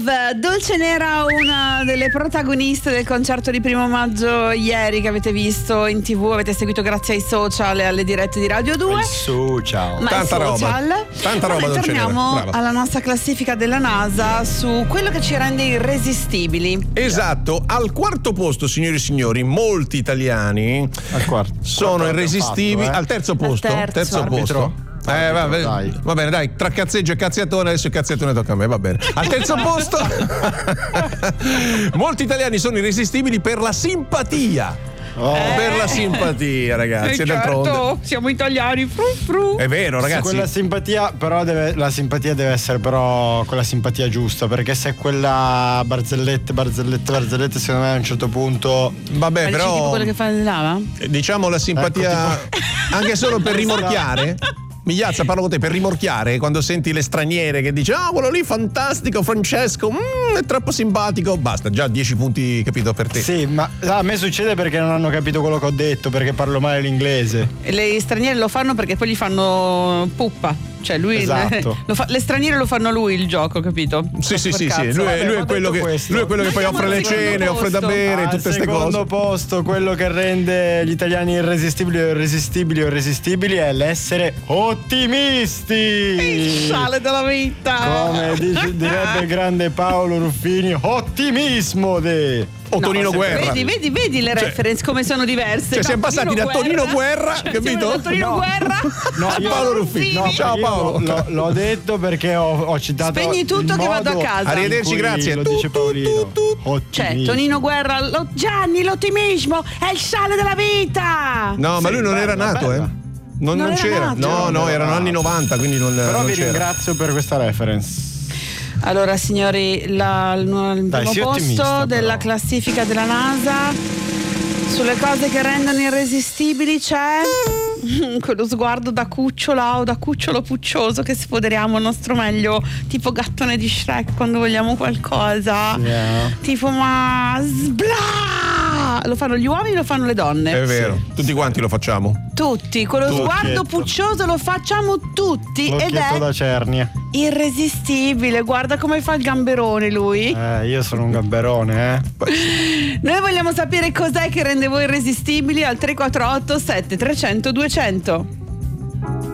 Love, Dolce Nera, una delle protagoniste del concerto di 1° maggio ieri che avete visto in TV, avete seguito grazie ai social e alle dirette di Radio 2. Social. Ma tanta roba. Tanta roba. Torniamo alla nostra classifica della NASA su quello che ci rende irresistibili. Esatto, al 4° posto, signori e signori, molti italiani sono irresistibili. Al 3° posto. Terzo posto. Va bene, dai, tra cazzeggio e cazziatone, adesso il cazziatone tocca a me, va bene. Al 3° posto molti italiani sono irresistibili per la simpatia. Per la simpatia, ragazzi. Certo, siamo italiani. È vero, ragazzi. Quella simpatia, però la simpatia deve essere però quella simpatia giusta, perché se quella barzellette, secondo me a un certo punto. Vabbè, ma però. Tipo quello che fa lava? Diciamo la simpatia anche solo per rimorchiare. Migliazza, parlo con te, per rimorchiare, quando senti le straniere che dice quello lì fantastico, Francesco, è troppo simpatico, basta, già 10 punti, capito, per te. Sì, ma a me succede perché non hanno capito quello che ho detto, perché parlo male l'inglese. Le straniere lo fanno perché poi gli fanno puppa. Cioè lui esatto. le straniere lo fanno lui il gioco, capito? Sì. Lui è quello che poi offre le cene, offre da bere, tutte queste cose. Al secondo posto, quello che rende gli italiani irresistibili o irresistibili è l'essere ottimisti. Il sale della vita. Come direbbe il grande Paolo Ruffini, ottimismo o Tonino Guerra. Vedi le reference come sono diverse. Cioè siamo passati da Tonino Guerra, capito? Da Tonino Guerra a Paolo Ruffini. Ciao Paolo. L'ho detto perché ho citato. Spegni tutto che vado a casa. Arrivederci, grazie. Lo dice Paolino. Cioè Tonino Guerra, Gianni, l'ottimismo è il sale della vita. No, ma lui non era nato, Non c'era. Nato. No, erano anni 90, quindi non. Però non vi c'era. ringrazio per questa reference. Allora signori, il primo posto della classifica della NASA sulle cose che rendono irresistibili c'è quello sguardo da cucciola o da cucciolo puccioso che sfoderiamo al nostro meglio, tipo gattone di Shrek quando vogliamo qualcosa, tipo ma lo fanno gli uomini, lo fanno le donne. È vero, tutti quanti lo facciamo. Tutti, quello sguardo puccioso lo facciamo tutti. L'occhietto ed è da cernia. Irresistibile, guarda come fa il gamberone lui. Io sono un gamberone, Noi vogliamo sapere cos'è che rende voi irresistibili al 348 7300 200.